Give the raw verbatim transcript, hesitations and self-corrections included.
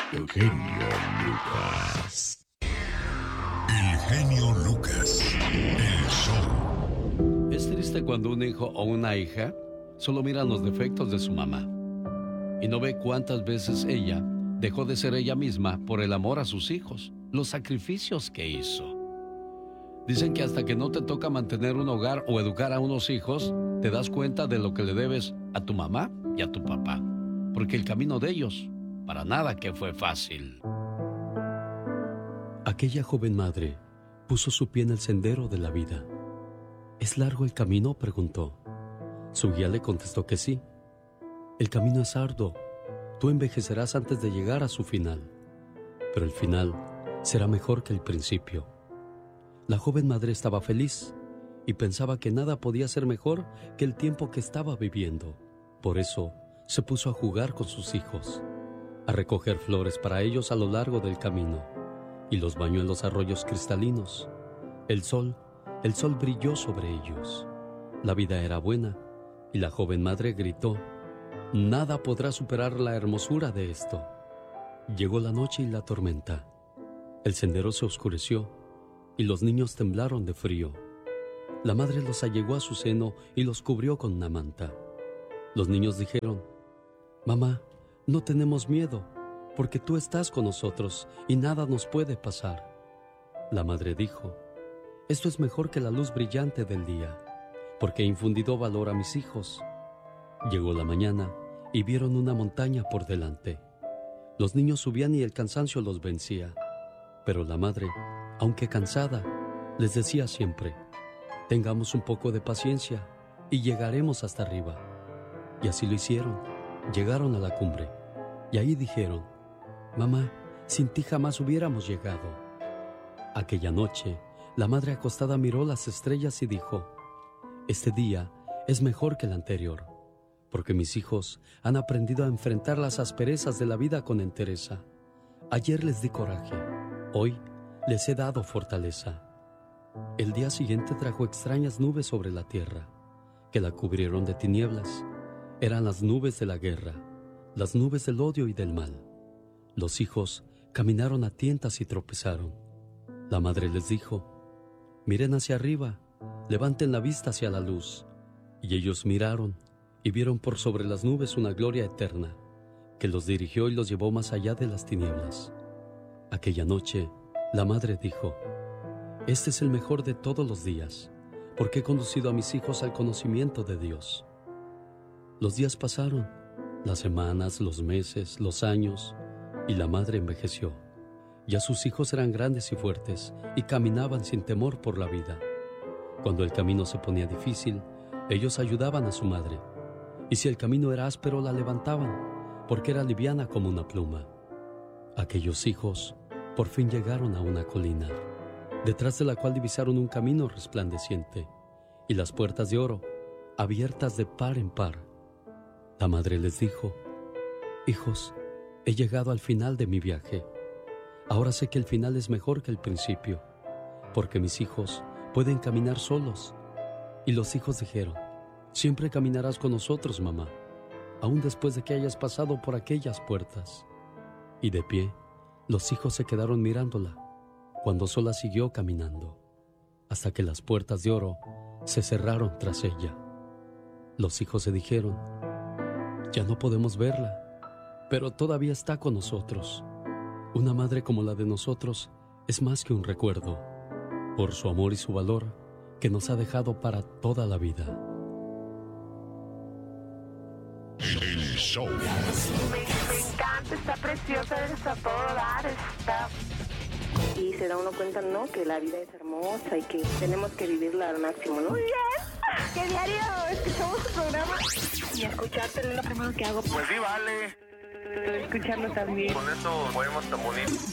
El genio Lucas. El genio Lucas. El show. Es triste cuando un hijo o una hija solo miran los defectos de su mamá y no ve cuántas veces ella dejó de ser ella misma por el amor a sus hijos, los sacrificios que hizo. Dicen que hasta que no te toca mantener un hogar o educar a unos hijos, te das cuenta de lo que le debes a tu mamá y a tu papá, porque el camino de ellos, para nada que fue fácil. Aquella joven madre puso su pie en el sendero de la vida. ¿Es largo el camino?, preguntó. Su guía le contestó que sí. El camino es arduo. Tú envejecerás antes de llegar a su final, pero el final será mejor que el principio. La joven madre estaba feliz y pensaba que nada podía ser mejor que el tiempo que estaba viviendo. Por eso se puso a jugar con sus hijos, a recoger flores para ellos a lo largo del camino, y los bañó en los arroyos cristalinos. El sol, el sol brilló sobre ellos. La vida era buena y la joven madre gritó: «Nada podrá superar la hermosura de esto». Llegó la noche y la tormenta. El sendero se oscureció y los niños temblaron de frío. La madre los allegó a su seno y los cubrió con una manta. Los niños dijeron: «Mamá, no tenemos miedo, porque tú estás con nosotros y nada nos puede pasar». La madre dijo: «Esto es mejor que la luz brillante del día, porque he infundido valor a mis hijos». Llegó la mañana y vieron una montaña por delante. Los niños subían y el cansancio los vencía, pero la madre, aunque cansada, les decía siempre: «Tengamos un poco de paciencia y llegaremos hasta arriba». Y así lo hicieron. Llegaron a la cumbre y ahí dijeron: «Mamá, sin ti jamás hubiéramos llegado». Aquella noche, la madre acostada miró las estrellas y dijo: «Este día es mejor que el anterior, porque mis hijos han aprendido a enfrentar las asperezas de la vida con entereza. Ayer les di coraje, hoy les he dado fortaleza». El día siguiente trajo extrañas nubes sobre la tierra, que la cubrieron de tinieblas. Eran las nubes de la guerra, las nubes del odio y del mal. Los hijos caminaron a tientas y tropezaron. La madre les dijo: «Miren hacia arriba, levanten la vista hacia la luz». Y ellos miraron y vieron por sobre las nubes una gloria eterna, que los dirigió y los llevó más allá de las tinieblas. Aquella noche, la madre dijo: «Este es el mejor de todos los días, porque he conducido a mis hijos al conocimiento de Dios». Los días pasaron, las semanas, los meses, los años, y la madre envejeció. Ya sus hijos eran grandes y fuertes, y caminaban sin temor por la vida. Cuando el camino se ponía difícil, ellos ayudaban a su madre, y si el camino era áspero, la levantaban, porque era liviana como una pluma. Aquellos hijos por fin llegaron a una colina, detrás de la cual divisaron un camino resplandeciente, y las puertas de oro, abiertas de par en par. La madre les dijo: «Hijos, he llegado al final de mi viaje. Ahora sé que el final es mejor que el principio, porque mis hijos pueden caminar solos». Y los hijos dijeron: «Siempre caminarás con nosotros, mamá, aún después de que hayas pasado por aquellas puertas». Y de pie, los hijos se quedaron mirándola, cuando sola siguió caminando, hasta que las puertas de oro se cerraron tras ella. Los hijos se dijeron: «Ya no podemos verla, pero todavía está con nosotros. Una madre como la de nosotros es más que un recuerdo, por su amor y su valor que nos ha dejado para toda la vida». El show. Me, me encanta, está preciosa, está todo dar, está... Y se da uno cuenta, ¿no?, que la vida es hermosa y que tenemos que vivirla al máximo, ¿no? Muy bien, que diario escuchamos tu programa y escucharte es lo primero que hago. Pues sí, vale. Escucharlo también. Con eso podemos morir.